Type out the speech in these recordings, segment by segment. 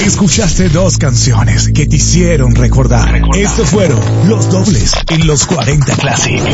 Escuchaste dos canciones que te hicieron recordar. Estos fueron los dobles en los 40 Classic.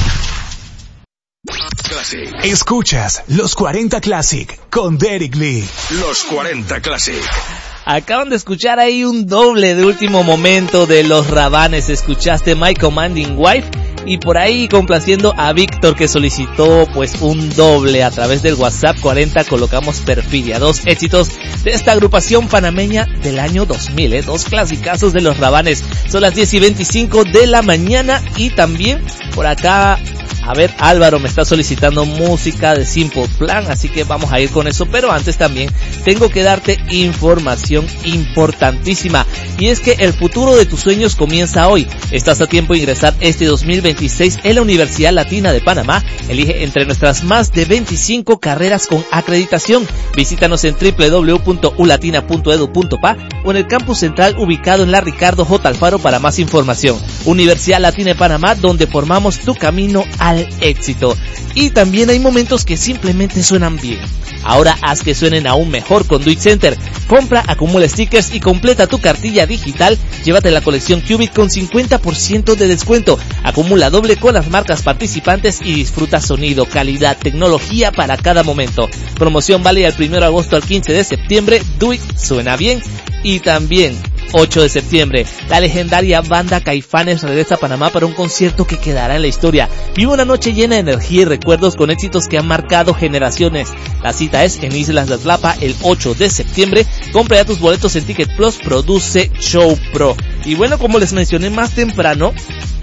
Escuchas los 40 Classic con Derek Lee. Los 40 Classic. Acaban de escuchar ahí un doble de último momento de los Rabanes. Escuchaste My Commanding Wife y por ahí complaciendo a Víctor que solicitó pues un doble a través del WhatsApp 40. Colocamos Perfidia, dos éxitos de esta agrupación panameña del año 2000, dos clasicazos de los Rabanes. Son las 10:25 de la mañana y también por acá, a ver, Álvaro me está solicitando música de Simple Plan, así que vamos a ir con eso, pero antes también tengo que darte información importantísima, y es que el futuro de tus sueños comienza hoy. Estás a tiempo de ingresar este 2026 en la Universidad Latina de Panamá. Elige entre nuestras más de 25 carreras con acreditación. Visítanos en www.ulatina.edu.pa o en el campus central ubicado en la Ricardo J. Alfaro para más información. Universidad Latina de Panamá, donde formamos tu camino al éxito. Y también hay momentos que simplemente suenan bien. Ahora haz que suenen aún mejor con Do It Center. Compra, acumula stickers y completa tu cartilla digital. Llévate la colección Qubit con 50% de descuento. Acumula doble con las marcas participantes y disfruta sonido, calidad, tecnología para cada momento. Promoción válida del 1 de agosto al 15 de septiembre. Do It suena bien. Y también 8 de septiembre, la legendaria banda Caifanes regresa a Panamá para un concierto que quedará en la historia. Vive una noche llena de energía y recuerdos con éxitos que han marcado generaciones. La cita es en Islas de Atlapa el 8 de septiembre. Compra ya tus boletos en Ticket Plus, produce Show Pro. Y bueno, como les mencioné más temprano,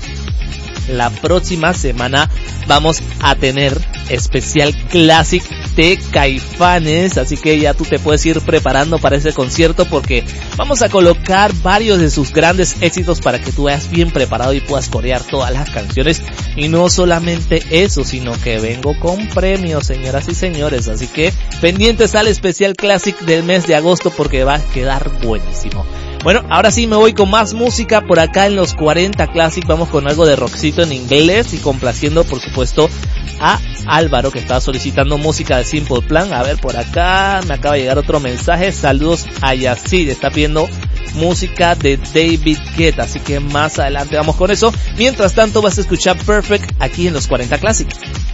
la próxima semana vamos a tener especial Classic de Caifanes, así que ya tú te puedes ir preparando para ese concierto porque vamos a colocar varios de sus grandes éxitos para que tú vayas bien preparado y puedas corear todas las canciones. Y no solamente eso, sino que vengo con premios, señoras y señores, así que pendientes al especial Classic del mes de agosto porque va a quedar buenísimo. Bueno, ahora sí me voy con más música por acá en los 40 Classic. Vamos con algo de rockcito en inglés y complaciendo por supuesto a Álvaro que estaba solicitando música de Simple Plan. A ver, por acá me acaba de llegar otro mensaje. Saludos a Yacid, está pidiendo música de David Guetta, así que más adelante vamos con eso. Mientras tanto vas a escuchar Perfect aquí en los 40 Classic.